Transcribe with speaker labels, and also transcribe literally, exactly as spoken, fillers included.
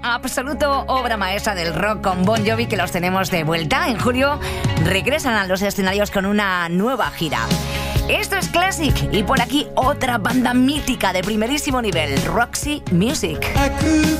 Speaker 1: absoluto obra maestra del rock con Bon Jovi, que los tenemos de vuelta. En julio regresan a los escenarios con una nueva gira. Esto es Classic y por aquí otra banda mítica de primerísimo nivel, Roxy Music.